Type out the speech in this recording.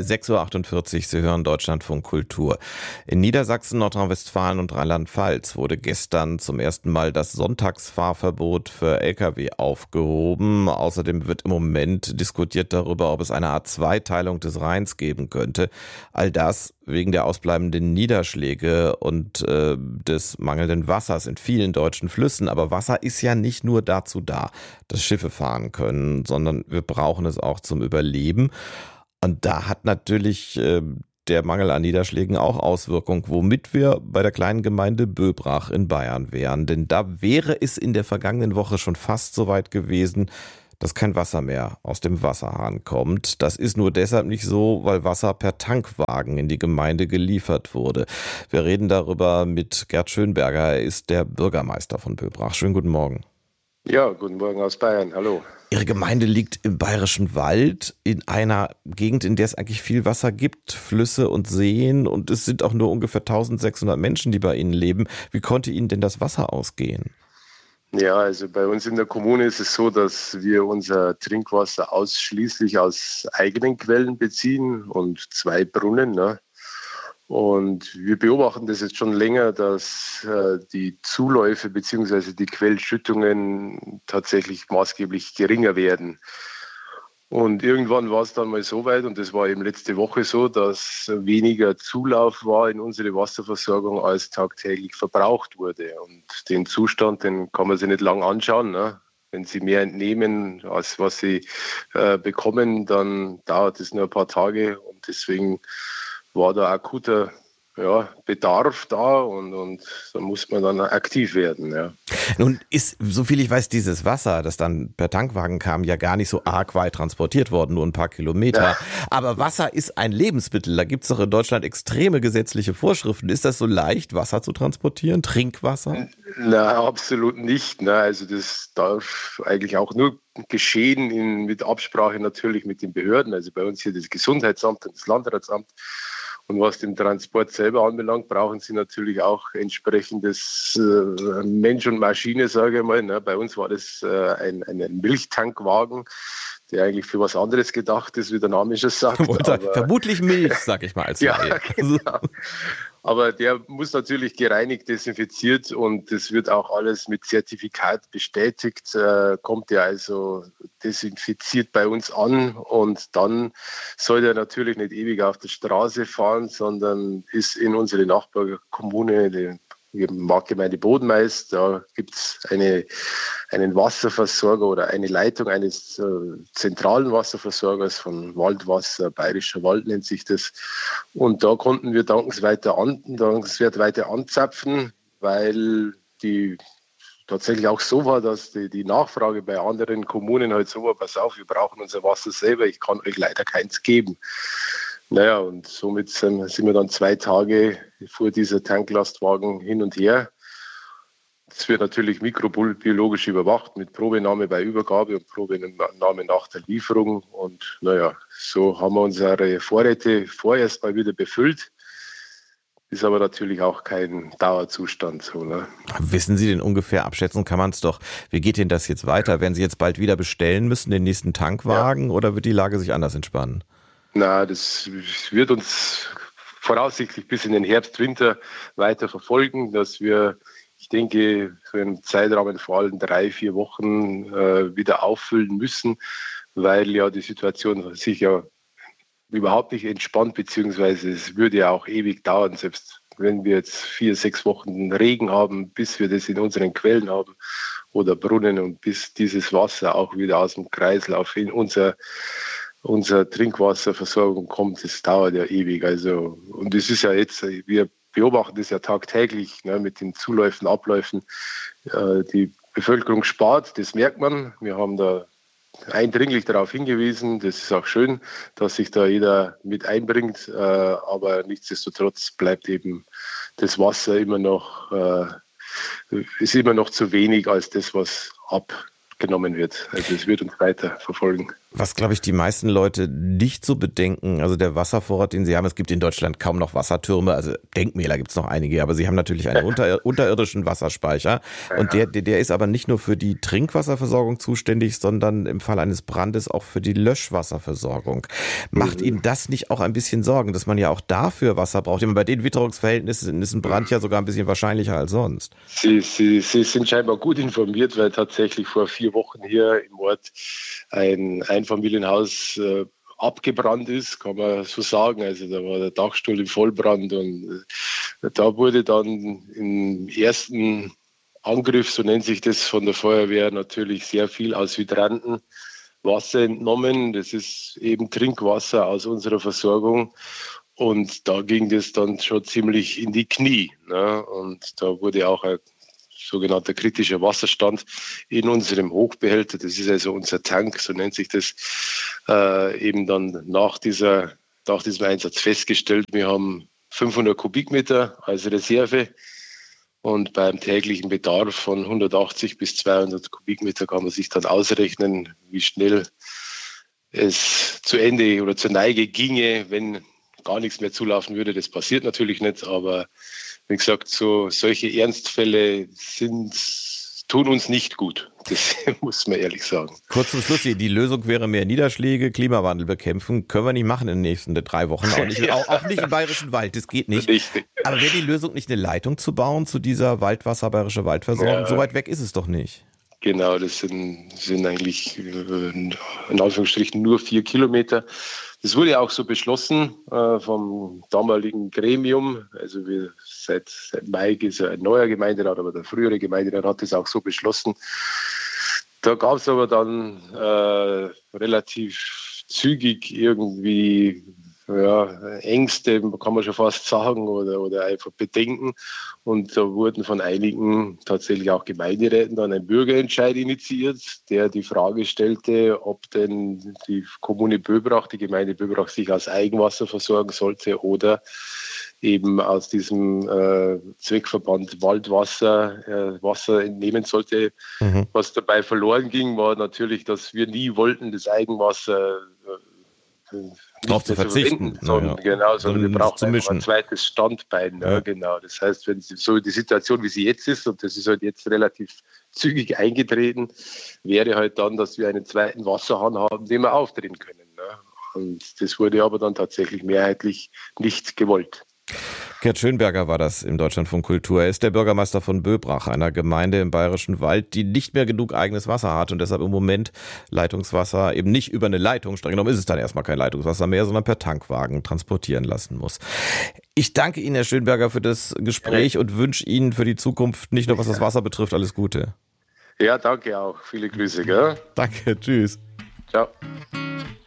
6:48 Uhr, Sie hören Deutschlandfunk Kultur. In Niedersachsen, Nordrhein-Westfalen und Rheinland-Pfalz wurde gestern zum ersten Mal das Sonntagsfahrverbot für Lkw aufgehoben. Außerdem wird im Moment diskutiert darüber, ob es eine Art Zweiteilung des Rheins geben könnte. All das wegen der ausbleibenden Niederschläge und des mangelnden Wassers in vielen deutschen Flüssen. Aber Wasser ist ja nicht nur dazu da, dass Schiffe fahren können, sondern wir brauchen es auch zum Überleben. Und da hat natürlich der Mangel an Niederschlägen auch Auswirkungen, womit wir bei der kleinen Gemeinde Böbrach in Bayern wären. Denn da wäre es in der vergangenen Woche schon fast so weit gewesen, dass kein Wasser mehr aus dem Wasserhahn kommt. Das ist nur deshalb nicht so, weil Wasser per Tankwagen in die Gemeinde geliefert wurde. Wir reden darüber mit Gerd Schönberger. Er ist der Bürgermeister von Böbrach. Schönen guten Morgen. Ja, guten Morgen aus Bayern. Hallo. Ihre Gemeinde liegt im Bayerischen Wald, in einer Gegend, in der es eigentlich viel Wasser gibt, Flüsse und Seen. Und es sind auch nur ungefähr 1600 Menschen, die bei Ihnen leben. Wie konnte Ihnen denn das Wasser ausgehen? Ja, also bei uns in der Kommune ist es so, dass wir unser Trinkwasser ausschließlich aus eigenen Quellen beziehen und 2 Brunnen. Ne? Und wir beobachten das jetzt schon länger, dass die Zuläufe bzw. die Quellschüttungen tatsächlich maßgeblich geringer werden. Und irgendwann war es dann mal so weit, und das war eben letzte Woche so, dass weniger Zulauf war in unsere Wasserversorgung, als tagtäglich verbraucht wurde. Und den Zustand, den kann man sich nicht lang anschauen. Ne? Wenn Sie mehr entnehmen, als was Sie bekommen, dann dauert es nur ein paar Tage. Und deswegen war da akuter Bedarf da und da muss man dann aktiv werden. Ja. Nun ist, soviel ich weiß, dieses Wasser, das dann per Tankwagen kam, ja gar nicht so arg weit transportiert worden, nur ein paar Kilometer. Ja. Aber Wasser ist ein Lebensmittel. Da gibt es doch in Deutschland extreme gesetzliche Vorschriften. Ist das so leicht, Wasser zu transportieren, Trinkwasser? Na, absolut nicht. Na, also das darf eigentlich auch nur geschehen mit Absprache natürlich mit den Behörden. Also bei uns hier das Gesundheitsamt und das Landratsamt. Und was den Transport selber anbelangt, brauchen Sie natürlich auch entsprechendes Mensch und Maschine, sage ich mal. Ne? Bei uns war das ein Milchtankwagen, der eigentlich für was anderes gedacht ist, wie der Name schon sagt. Aber vermutlich Milch, sage ich mal als Laie. Ja, genau. Aber der muss natürlich gereinigt, desinfiziert und das wird auch alles mit Zertifikat bestätigt, kommt ja also desinfiziert bei uns an und dann soll der natürlich nicht ewig auf der Straße fahren, sondern ist in unsere Nachbarkommune, die Marktgemeinde Bodenmais, da gibt es einen Wasserversorger oder eine Leitung eines zentralen Wasserversorgers von Waldwasser, Bayerischer Wald nennt sich das. Und da konnten wir dankenswert weiter anzapfen, weil die tatsächlich auch so war, dass die Nachfrage bei anderen Kommunen halt so war, pass auf, wir brauchen unser Wasser selber, ich kann euch leider keins geben. Naja, und somit sind wir dann 2 Tage vor dieser Tanklastwagen hin und her. Es wird natürlich mikrobiologisch überwacht mit Probenahme bei Übergabe und Probenahme nach der Lieferung. Und naja, so haben wir unsere Vorräte vorerst mal wieder befüllt. Ist aber natürlich auch kein Dauerzustand. So, ne? Wissen Sie denn ungefähr, abschätzen kann man es doch, wie geht denn das jetzt weiter? Werden Sie jetzt bald wieder bestellen müssen, den nächsten Tankwagen, oder wird die Lage sich anders entspannen? Na, das wird uns voraussichtlich bis in den Herbst, Winter weiter verfolgen, dass wir, ich denke, so im Zeitrahmen vor allem 3-4 Wochen wieder auffüllen müssen, weil ja die Situation sich ja überhaupt nicht entspannt, beziehungsweise es würde ja auch ewig dauern, selbst wenn wir jetzt 4-6 Wochen Regen haben, bis wir das in unseren Quellen haben oder Brunnen und bis dieses Wasser auch wieder aus dem Kreislauf in unser Trinkwasserversorgung kommt, das dauert ja ewig. Also, und es ist ja jetzt, wir beobachten das ja tagtäglich, ne, mit den Zuläufen, Abläufen. Die Bevölkerung spart, das merkt man. Wir haben da eindringlich darauf hingewiesen. Das ist auch schön, dass sich da jeder mit einbringt. Aber nichtsdestotrotz bleibt eben das Wasser ist immer noch zu wenig als das, was abgenommen wird. Also es wird uns weiter verfolgen. Was, glaube ich, die meisten Leute nicht so bedenken, also der Wasservorrat, den sie haben, es gibt in Deutschland kaum noch Wassertürme, also Denkmäler gibt es noch einige, aber sie haben natürlich einen unterirdischen Wasserspeicher und der ist aber nicht nur für die Trinkwasserversorgung zuständig, sondern im Fall eines Brandes auch für die Löschwasserversorgung. Macht Ihnen das nicht auch ein bisschen Sorgen, dass man ja auch dafür Wasser braucht? Bei den Witterungsverhältnissen ist ein Brand ja sogar ein bisschen wahrscheinlicher als sonst. Sie sind scheinbar gut informiert, weil tatsächlich vor 4 Wochen hier im Ort ein Einfamilienhaus abgebrannt ist, kann man so sagen. Also da war der Dachstuhl im Vollbrand und da wurde dann im ersten Angriff, so nennt sich das von der Feuerwehr, natürlich sehr viel aus Hydranten Wasser entnommen. Das ist eben Trinkwasser aus unserer Versorgung. Und da ging das dann schon ziemlich in die Knie. Ne? Und da wurde auch ein sogenannter kritischer Wasserstand in unserem Hochbehälter, das ist also unser Tank, so nennt sich das, eben dann nach diesem Einsatz festgestellt. Wir haben 500 Kubikmeter als Reserve und beim täglichen Bedarf von 180 bis 200 Kubikmeter kann man sich dann ausrechnen, wie schnell es zu Ende oder zur Neige ginge, wenn gar nichts mehr zulaufen würde. Das passiert natürlich nicht, aber wie gesagt, solche Ernstfälle tun uns nicht gut. Das muss man ehrlich sagen. Kurz zum Schluss, die Lösung wäre mehr Niederschläge, Klimawandel bekämpfen. Können wir nicht machen in den nächsten 3 Wochen. Auch nicht im Bayerischen Wald, das geht nicht. Richtig. Aber wäre die Lösung nicht eine Leitung zu bauen zu dieser Bayerische Waldversorgung? Ja. So weit weg ist es doch nicht. Genau, das sind eigentlich in Anführungsstrichen nur 4 Kilometer. Das wurde ja auch so beschlossen vom damaligen Gremium. Also seit Mai ist ja ein neuer Gemeinderat, aber der frühere Gemeinderat hat das auch so beschlossen. Da gab es aber dann relativ zügig irgendwie Ängste, kann man schon fast sagen, oder einfach Bedenken. Und da wurden von einigen tatsächlich auch Gemeinderäten dann ein Bürgerentscheid initiiert, der die Frage stellte, ob denn die Kommune Böbrach, die Gemeinde Böbrach sich aus Eigenwasser versorgen sollte oder eben aus diesem Zweckverband Waldwasser Wasser entnehmen sollte. Was dabei verloren ging, war natürlich, dass wir nie wollten, das Eigenwasser darauf zu verzichten. Sondern wir brauchen ein zweites Standbein. Ja. Genau. Das heißt, wenn so die Situation, wie sie jetzt ist, und das ist halt jetzt relativ zügig eingetreten, wäre halt dann, dass wir einen zweiten Wasserhahn haben, den wir aufdrehen können. Ne? Und das wurde aber dann tatsächlich mehrheitlich nicht gewollt. Gerd Schönberger war das im Deutschlandfunk Kultur. Er ist der Bürgermeister von Böbrach, einer Gemeinde im Bayerischen Wald, die nicht mehr genug eigenes Wasser hat und deshalb im Moment Leitungswasser eben nicht über eine Leitung, streng genommen ist es dann erstmal kein Leitungswasser mehr, sondern per Tankwagen transportieren lassen muss. Ich danke Ihnen, Herr Schönberger, für das Gespräch und wünsche Ihnen für die Zukunft, nicht nur was das Wasser betrifft, alles Gute. Ja, danke auch. Viele Grüße. Gell? Danke, tschüss. Ciao.